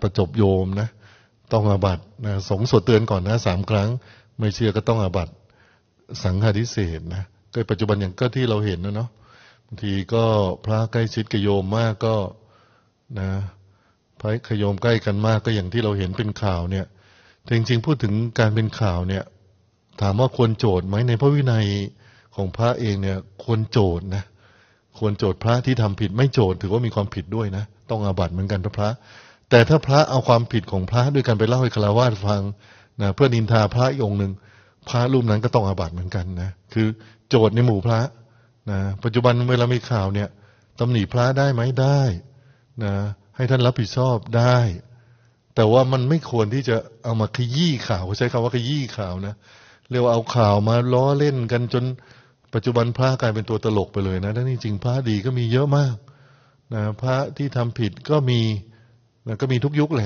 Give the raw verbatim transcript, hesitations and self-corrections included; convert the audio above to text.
ประจบโยมนะต้องอาบัตินะสงฆ์สวดเตือนก่อนนะสามครั้งไม่เชื่อก็ต้องอาบัติสังฆาทิเศษนะก็ปัจจุบันอย่างก็ที่เราเห็นนะเนาะบางทีก็พระใกล้ชิดกับโยมมากก็นะพระขโยมใกล้กันมากก็อย่างที่เราเห็นเป็นข่าวเนี่ยจริงๆพูดถึงการเป็นข่าวเนี่ยถามว่าควรโจทย์ไหมในพระวินัยของพระเองเนี่ยควรโจทย์นะควรโจทย์พระที่ทำผิดไม่โจทย์ถือว่ามีความผิดด้วยนะต้องอาบัติเหมือนกันพระแต่ถ้าพระเอาความผิดของพระด้วยกันไปเล่าให้ฆราวาสฟังนะเพื่อนินทาพระอีกองค์หนึ่งพระรูปนั้นก็ต้องอาบัติเหมือนกันนะคือโจทย์ในหมู่พระนะปัจจุบันเวลามีข่าวเนี่ยตำหนิพระได้ไหมได้นะให้ท่านรับผิดชอบได้แต่ว่ามันไม่ควรที่จะเอามาขยี้ข่าวใช้คำว่าขยี้ข่าวนะเรียกว่าเอาข่าวมาล้อเล่นกันจนปัจจุบันพระกลายเป็นตัวตลกไปเลยนะทั้งจริงๆพระดีก็มีเยอะมากนะพระที่ทำผิดก็มีนะก็มีทุกยุคแหละ